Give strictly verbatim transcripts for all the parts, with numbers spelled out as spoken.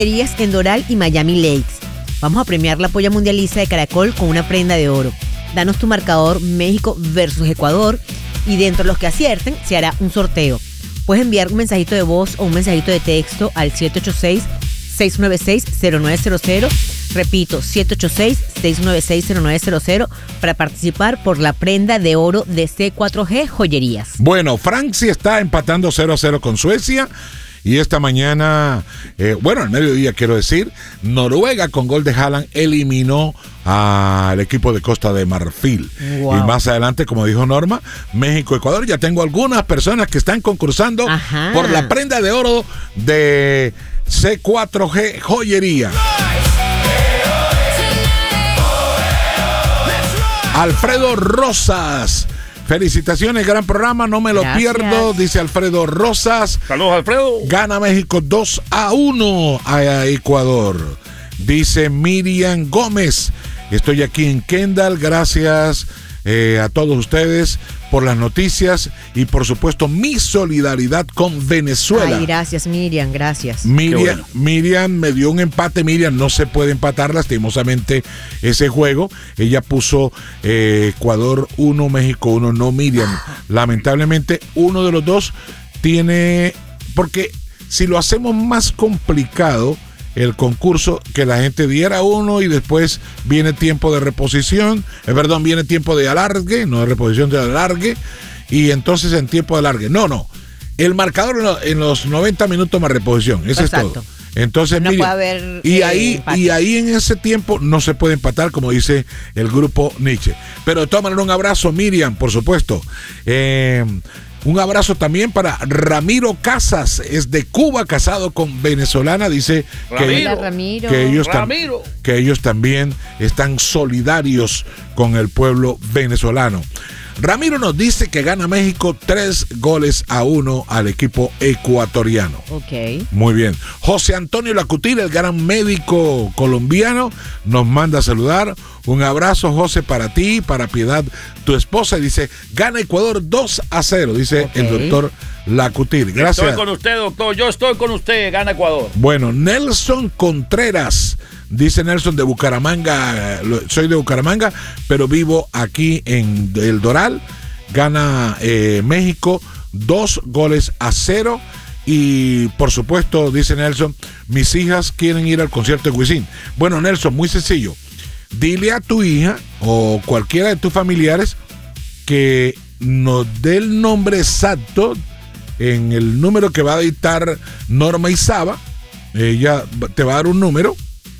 En Doral y Miami Lakes. Vamos a premiar la polla mundialista de Caracol con una prenda de oro. Danos tu marcador México versus Ecuador y dentro de los que acierten se hará un sorteo. Puedes enviar un mensajito de voz o un mensajito de texto al siete ocho seis, seis nueve seis, cero nueve cero cero. Repito, siete ocho seis, seis nueve seis, cero nueve cero cero para participar por la prenda de oro de C cuatro G Joyerías. Bueno, Francia está empatando cero a cero con Suecia. Y esta mañana, eh, bueno, al mediodía quiero decir, Noruega con gol de Haaland eliminó al equipo de Costa de Marfil. Wow. Y más adelante, como dijo Norma, México, Ecuador. Ya tengo algunas personas que están concursando Ajá. por la prenda de oro de C cuatro G Joyería. Alfredo Rosas. Felicitaciones, gran programa, no me lo Gracias. pierdo, dice Alfredo Rosas. Saludos, Alfredo. Gana México dos a uno a Ecuador. Dice Miriam Gómez, estoy aquí en Kendall, gracias eh, a todos ustedes por las noticias y por supuesto mi solidaridad con Venezuela. Ay, gracias Miriam, gracias. Miriam, bueno. Miriam me dio un empate, Miriam no se puede empatar lastimosamente ese juego. Ella puso eh, Ecuador uno, México uno, no Miriam. Lamentablemente uno de los dos tiene, porque si lo hacemos más complicado, el concurso, que la gente diera uno y después viene tiempo de reposición, eh, perdón, viene tiempo de alargue, no de reposición, de alargue, y entonces en tiempo de alargue. No, no, el marcador en, lo, en los noventa minutos más reposición, eso Exacto. es todo. Entonces, no mire, puede haber, y, eh, ahí, empate. y ahí en ese tiempo no se puede empatar, como dice el grupo Nietzsche. Pero de todas maneras, un abrazo, Miriam, por supuesto. Eh, Un abrazo también para Ramiro Casas, es de Cuba, casado con venezolana, dice que, Ramiro. que, ellos Ramiro. tam, que ellos también están solidarios con el pueblo venezolano. Ramiro nos dice que gana México tres goles a uno al equipo ecuatoriano. Ok. Muy bien. José Antonio Lacutir, el gran médico colombiano, nos manda a saludar. Un abrazo, José, para ti, para Piedad, tu esposa. Y dice, gana Ecuador dos a cero, dice okay. el doctor Lacutir. Gracias. Estoy con usted, doctor. Yo estoy con usted. Gana Ecuador. Bueno, Nelson Contreras. Dice Nelson de Bucaramanga, soy de Bucaramanga, pero vivo aquí en El Doral. Gana eh, México dos goles a cero. Y por supuesto, dice Nelson, mis hijas quieren ir al concierto de Wisin. Bueno, Nelson, muy sencillo. Dile a tu hija o cualquiera de tus familiares que nos dé el nombre exacto en el número que va a dictar Norma Isaba. Ella te va a dar un número.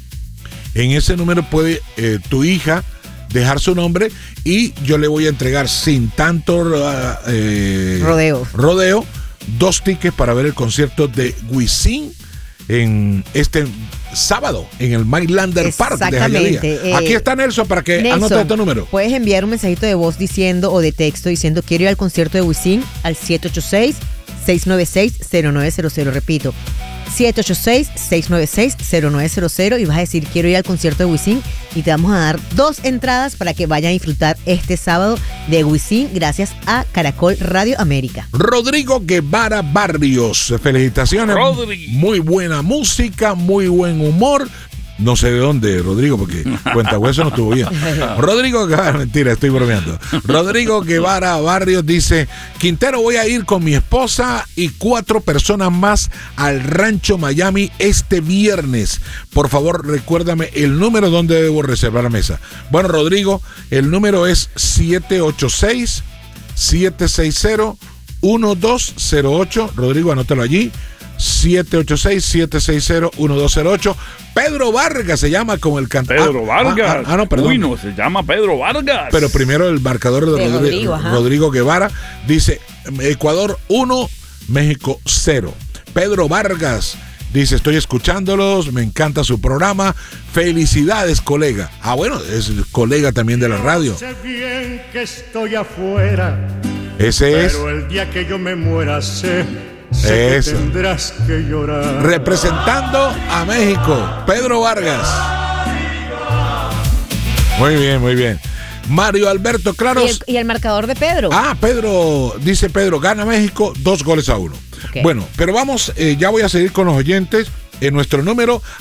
En ese número puede eh, tu hija dejar su nombre y yo le voy a entregar sin tanto uh, eh, rodeo. rodeo dos tickets para ver el concierto de Wisin en este sábado en el Mylander Park de Hialeah. Eh, Aquí está Nelson para que Nelson, anote este número. Puedes enviar un mensajito de voz diciendo o de texto diciendo quiero ir al concierto de Wisin al siete ocho seis, seis nueve seis, cero nueve cero cero. Repito, siete ocho seis, seis nueve seis, cero nueve cero cero y vas a decir quiero ir al concierto de Wisin y te vamos a dar dos entradas para que vayan a disfrutar este sábado de Wisin gracias a Caracol Radio América. Rodrigo Guevara Barrios, felicitaciones. Rodri. Muy buena música, muy buen humor. No sé de dónde, Rodrigo, porque Cuentahueso no estuvo bien. Rodrigo Guevara, mentira, estoy bromeando. Rodrigo Guevara Barrios dice, Quintero, voy a ir con mi esposa y cuatro personas más al Rancho Miami este viernes. Por favor, recuérdame el número donde debo reservar la mesa. Bueno, Rodrigo, el número es siete ocho seis, siete seis cero, uno dos cero ocho. Rodrigo, anótalo allí. siete ocho seis, siete seis cero, uno dos cero ocho. Pedro Vargas se llama como el cantante. Pedro Vargas. Ah, ah, ah, no, perdón. Uy, no, se llama Pedro Vargas. Pero primero el marcador de, de Rodrigo, Rodrigo, Rodrigo Guevara dice Ecuador uno, México cero. Pedro Vargas dice, estoy escuchándolos, me encanta su programa. Felicidades, colega. Ah, bueno, es colega también de la radio. Sé bien que estoy afuera. Ese es. Pero el día que yo me muera sé. Sé que tendrás que llorar. Representando a México, Pedro Vargas. Muy bien, muy bien. Mario Alberto Claros. ¿Y el, y el marcador de Pedro? Ah, Pedro, dice Pedro, gana México dos goles a uno. Okay. Bueno, pero vamos, eh, ya voy a seguir con los oyentes. en nuestro número